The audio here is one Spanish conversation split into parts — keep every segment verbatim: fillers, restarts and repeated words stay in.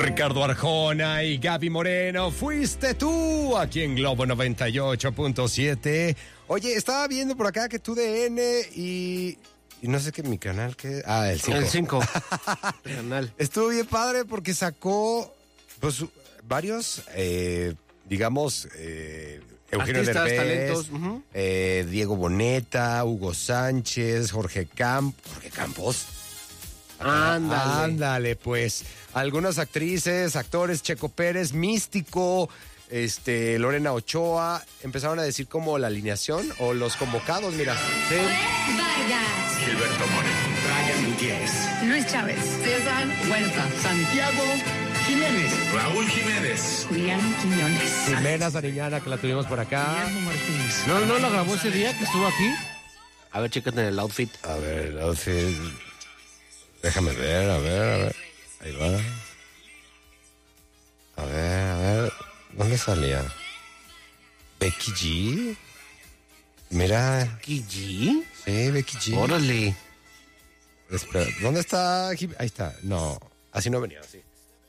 Ricardo Arjona y Gaby Moreno, fuiste tú, aquí en Globo noventa y ocho punto siete. Oye, estaba viendo por acá que tu D N y... Y no sé qué, mi canal, que ah, el cinco. El cinco. Canal. Estuvo bien padre porque sacó, pues, varios, eh, digamos, eh, Eugenio Artistas, Derbez, talentos. Uh-huh. eh, Diego Boneta, Hugo Sánchez, Jorge Camp, Jorge Campos. Ándale. Ándale, pues. Algunas actrices, actores, Checo Pérez, Místico, este, Lorena Ochoa, empezaron a decir como la alineación o los convocados, mira. Sí. Vargas, Gilberto Moreno, Brian Gutiérrez, Luis Chávez, César Huerta, Santiago Jiménez, Raúl Jiménez, Julián Quiñones, Jimena Sariñana, que la tuvimos por acá. Guillermo Martínez. ¿No, no lo grabó ese día que estuvo aquí? A ver, chécate el outfit. A ver, el outfit. Déjame ver, a ver, a ver. Ahí va. A ver, a ver. ¿Dónde salía? ¿Becky G? Mira. ¿Becky G? Sí, Becky G. Órale. Espera, ¿dónde está? Ahí está. No, así no venía, así.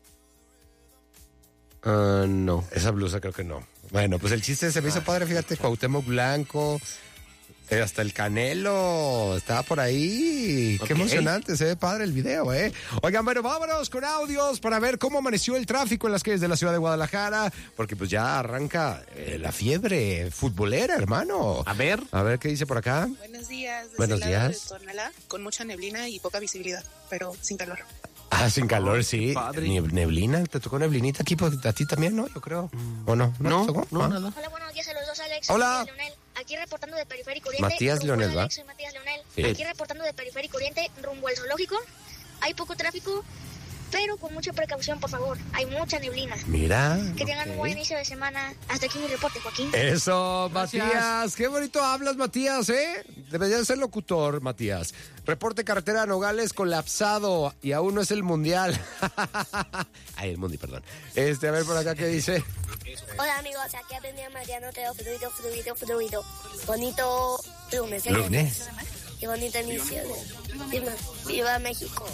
Uh, no. Esa blusa creo que no. Bueno, pues el chiste se me hizo padre, fíjate. Cuauhtémoc Blanco. Eh, hasta el Canelo estaba por ahí. Okay. Qué emocionante, se ve padre el video, ¿eh? Oigan, bueno, vámonos con audios para ver cómo amaneció el tráfico en las calles de la ciudad de Guadalajara, porque pues ya arranca eh, la fiebre futbolera, hermano. A ver. A ver qué dice por acá. Buenos días. Desde Buenos el lado días. de Tonalá, con mucha neblina y poca visibilidad, pero sin calor. Ah, sin calor, Oh, sí. qué padre. Neb- Neblina, ¿te tocó neblinita aquí? Pues, a ti también, ¿no? Yo creo. ¿O no? No, te tocó? no, Ah. nada. Hola, buenos días a los dos, Alex. Hola. Matías Leonel. Aquí reportando de Periférico Oriente. Matías rumbo Leonel, al- ¿va? Alex, soy Matías Leonel. Sí. Aquí reportando de Periférico Oriente rumbo al zoológico. Hay poco tráfico, pero con mucha precaución, por favor. Hay mucha neblina. Mira. Que tengan un ok. buen inicio de semana. Hasta aquí mi reporte, Joaquín. Eso, Gracias. Matías. Qué bonito hablas, Matías, ¿eh? Deberías ser locutor, Matías. Reporte carretera Nogales colapsado y aún no es el mundial. Ay, el mundi, perdón. Este, a ver por acá qué dice. Hola, amigos. Aquí aprendí a Mariano Teo. Fluido, fluido, fluido. Bonito lunes. ¿eh? Lunes. Y bonito inicio. de- Viva, viva México.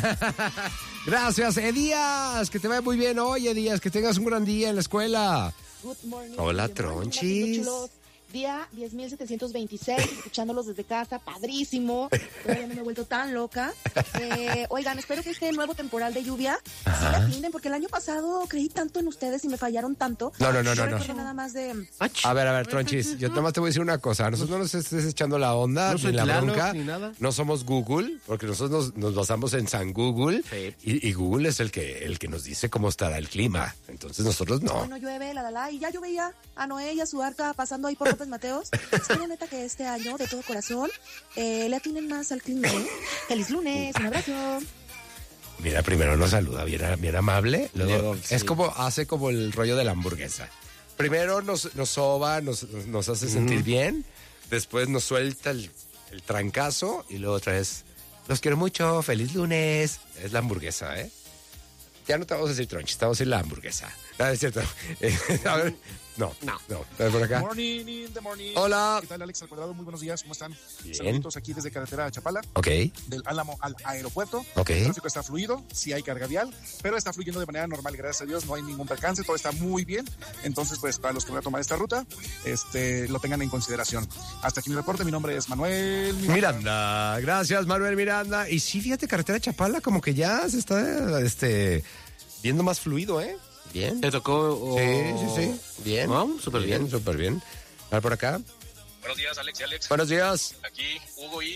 Gracias, Edías. Que te vaya muy bien hoy, Edías. Que tengas un gran día en la escuela. Good morning. Hola, Good morning, Tronchis. chulos. Día diez mil setecientos veintiséis, escuchándolos desde casa, padrísimo. Todavía no me he vuelto tan loca. Eh, oigan, espero que este nuevo temporal de lluvia sí la atienden, porque el año pasado creí tanto en ustedes y me fallaron tanto. No, no, no, Yo no, no. recuerdo nada más de... Ach. A ver, a ver, Tronchis, yo nada más te voy a decir una cosa. A nosotros no nos estés echando la onda, No ni soy la Tlaloc, bronca. ni nada. No somos Google, porque nosotros nos, nos basamos en San Google. Sí. Y, y Google es el que, el que nos dice cómo estará el clima. Entonces nosotros no. Hoy no llueve, la, la, la. Y ya yo veía a Noé y a su arca pasando ahí por López Mateos. Espero neta que este año, de todo corazón, eh, le atinen más al clima. ¿eh? Feliz lunes, un abrazo. Mira, primero nos saluda, bien, bien amable. Luego, Luego, sí. es como, hace como el rollo de la hamburguesa. Primero nos, nos soba, nos, nos hace sentir bien. Después nos suelta el, el trancazo. Y luego otra vez, los quiero mucho, feliz lunes. Es la hamburguesa, ¿eh? Ya no te vamos a decir Tronchis, te vamos a decir la hamburguesa. No, es cierto. Eh, a ver, no, no, no. A ver, por acá. Morning in the morning. Hola. ¿Qué tal, Alex al cuadrado? Muy buenos días, ¿cómo están? Bien. Saluditos aquí desde carretera a Chapala, Ok, del Álamo al aeropuerto. ok. El tráfico está fluido, sí hay carga vial, pero está fluyendo de manera normal, gracias a Dios, no hay ningún percance, todo está muy bien. Entonces, pues, para los que van a tomar esta ruta, este, lo tengan en consideración. Hasta aquí mi reporte, mi nombre es Manuel Miranda, gracias Manuel Miranda. Y sí, fíjate, carretera Chapala como que ya se está este, viendo más fluido, ¿eh? Bien. ¿Te tocó? o- Sí, sí, sí. Bien. Oh, súper bien. Súper bien. A ver por acá. Buenos días, Alex y Alex. Buenos días. Aquí Hugo y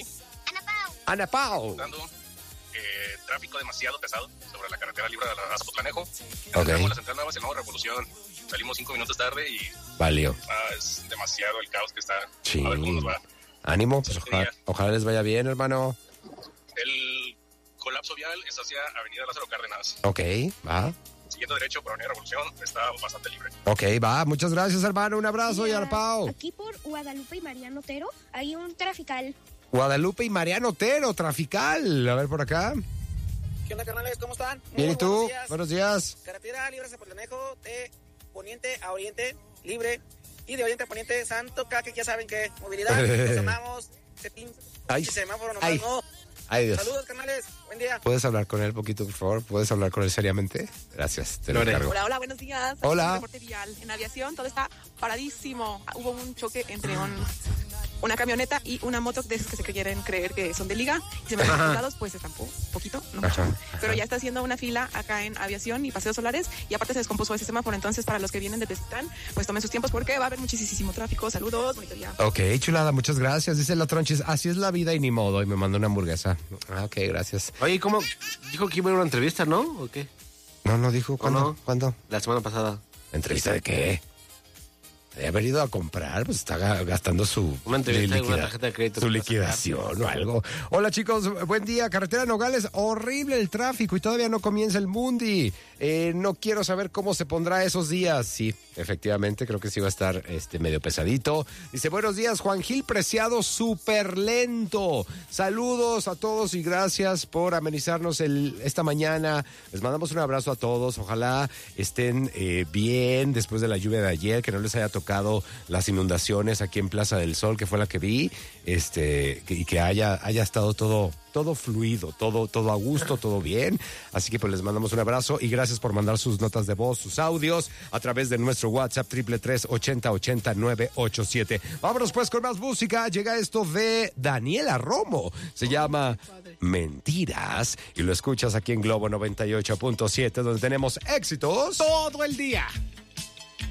Ana Pau. dando eh, tráfico demasiado pesado sobre la carretera libre de la Azapotlanejo. Ok. Tenemos la central nueva, se llama Revolución. Salimos cinco minutos tarde y Valió. ah, es demasiado el caos que está. Sí. A ver cómo nos va. Ánimo, pues ojalá, ojalá les vaya bien, hermano. El colapso vial es hacia Avenida Lázaro Cárdenas. Ok, va. Siguiendo derecho por Avenida Revolución, está bastante libre. Ok, va. Muchas gracias, hermano. Un abrazo y Ana Pau. Aquí por Guadalupe y Mariano Otero hay un trafical. Guadalupe y Mariano Otero, trafical. A ver por acá. ¿Qué onda, carnales? ¿Cómo están? Bien, Muy ¿y tú? buenos días. Buenos días. Carretera libre Zapotlanejo de poniente a oriente, libre. Y de oriente a poniente, santo caque, ya saben que movilidad, nos amamos, se pinta, Ay, semáforo nomás ay. no. Adiós. Saludos, carnales. Buen día. ¿Puedes hablar con él poquito, por favor? ¿Puedes hablar con él seriamente? Gracias, te lo encargo. Hola, hola, buenos días. Hola. Reporte vial. En aviación todo está paradísimo. Hubo un choque entre un, una camioneta y una moto de esos que se quieren creer que son de liga. Y se me fueron lados, pues se estampó un poquito, no mucho. Ajá, Pero ya está haciendo una fila acá en aviación y paseos solares. Y aparte se descompuso el sistema, por entonces para los que vienen de Tezistán, pues tomen sus tiempos porque va a haber muchísimo tráfico. Saludos, bonito día. Ok, chulada, muchas gracias. Dice la Tronchis, así es la vida y ni modo. Y me mandó una hamburguesa. Ah, ok, gracias. Oye, ¿cómo? Dijo que iba a ir a una entrevista, ¿no? ¿O qué? No, no dijo. ¿Cuándo? no? ¿Cuándo? La semana pasada. ¿Entrevista de qué? De haber ido a comprar, pues está ga- gastando su, Una entrevista, liquida- una tarjeta de crédito su que vas a liquidación o algo. Hola chicos, buen día. Carretera Nogales, horrible el tráfico y todavía no comienza el Mundi. Eh, no quiero saber cómo se pondrá esos días. Sí, efectivamente, creo que sí va a estar este, medio pesadito. Dice, buenos días, Juan Gil Preciado, súper lento. Saludos a todos y gracias por amenizarnos el, esta mañana. Les mandamos un abrazo a todos. Ojalá estén eh, bien después de la lluvia de ayer, que no les haya tocado las inundaciones aquí en Plaza del Sol, que fue la que vi, este, que- y que haya, haya estado todo, todo fluido, todo, todo a gusto, todo bien. Así que pues les mandamos un abrazo y gracias por mandar sus notas de voz, sus audios a través de nuestro WhatsApp triple tres ochenta ochenta nueve ocho siete. Vámonos pues con más música. Llega esto de Daniela Romo. Se llama Mentiras y lo escuchas aquí en Globo noventa y ocho punto siete, donde tenemos éxitos Todo el día.